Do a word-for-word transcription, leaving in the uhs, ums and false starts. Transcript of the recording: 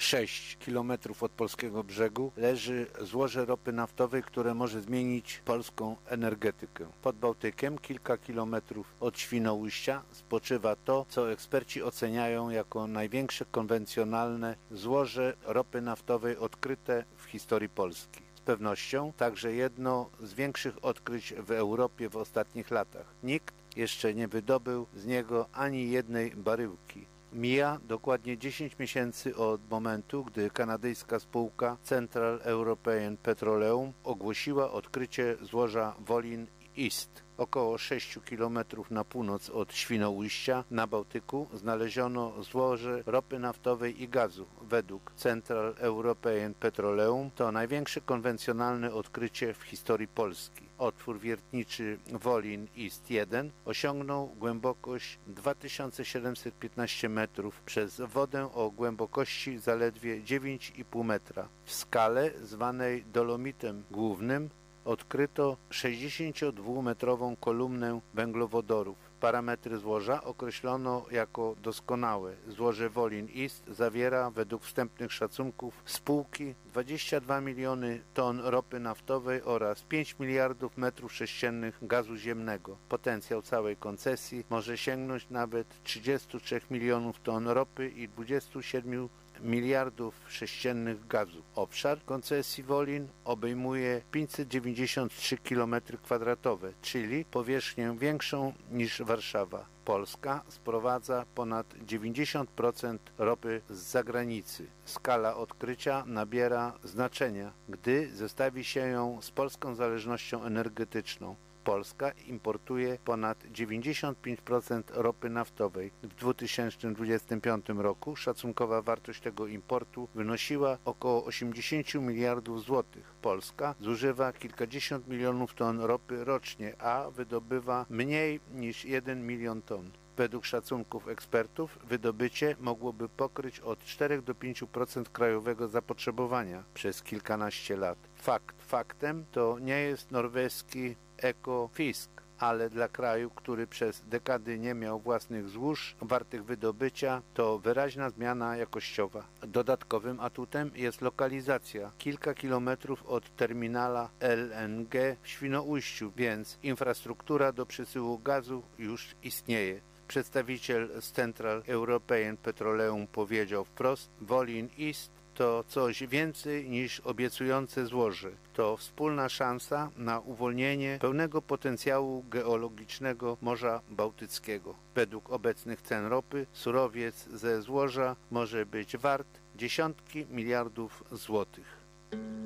sześć kilometrów od polskiego brzegu leży złoże ropy naftowej, które może zmienić polską energetykę. Pod Bałtykiem, kilka kilometrów od Świnoujścia, spoczywa to, co eksperci oceniają jako największe konwencjonalne złoże ropy naftowej odkryte w historii Polski. Z pewnością także jedno z większych odkryć w Europie w ostatnich latach. Nikt jeszcze nie wydobył z niego ani jednej baryłki. Mija dokładnie dziesięć miesięcy od momentu, gdy kanadyjska spółka Central European Petroleum ogłosiła odkrycie złoża Wolin East. Około sześć kilometrów na północ od Świnoujścia na Bałtyku znaleziono złoże ropy naftowej i gazu. Według Central European Petroleum to największe konwencjonalne odkrycie w historii Polski. Otwór wiertniczy Wolin East jeden osiągnął głębokość dwa tysiące siedemset piętnaście metrów przez wodę o głębokości zaledwie dziewięć i pół metra. W skale zwanej dolomitem głównym odkryto sześćdziesięciodwumetrową kolumnę węglowodorów. Parametry złoża określono jako doskonałe. Złoże Wolin East zawiera według wstępnych szacunków spółki dwadzieścia dwa miliony ton ropy naftowej oraz pięć miliardów metrów sześciennych gazu ziemnego. Potencjał całej koncesji może sięgnąć nawet trzydziestu trzech milionów ton ropy i dwudziestu siedmiu miliardów sześciennych gazu. Obszar koncesji Wolin obejmuje pięćset dziewięćdziesiąt trzy kilometry kwadratowe, czyli powierzchnię większą niż Warszawa. Polska sprowadza ponad dziewięćdziesiąt procent ropy z zagranicy. Skala odkrycia nabiera znaczenia, gdy zestawi się ją z polską zależnością energetyczną. Polska importuje ponad dziewięćdziesiąt pięć procent ropy naftowej. W dwa tysiące dwudziestym piątym roku szacunkowa wartość tego importu wynosiła około osiemdziesiąt miliardów złotych. Polska zużywa kilkadziesiąt milionów ton ropy rocznie, a wydobywa mniej niż jeden milion ton. Według szacunków ekspertów wydobycie mogłoby pokryć od czterech do pięciu procent krajowego zapotrzebowania przez kilkanaście lat. Fakt faktem to nie jest norweski Ekofisk, ale dla kraju, który przez dekady nie miał własnych złóż wartych wydobycia, to wyraźna zmiana jakościowa. Dodatkowym atutem jest lokalizacja kilka kilometrów od terminala L N G w Świnoujściu, więc infrastruktura do przesyłu gazu już istnieje. Przedstawiciel z Central European Petroleum powiedział wprost: Wolin East to coś więcej niż obiecujące złoże. To wspólna szansa na uwolnienie pełnego potencjału geologicznego Morza Bałtyckiego. Według obecnych cen ropy surowiec ze złoża może być wart dziesiątki miliardów złotych.